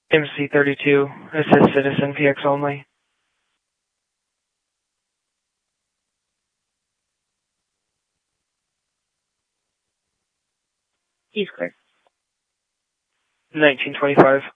MC32, assist citizen PX only. He's clear. 1925.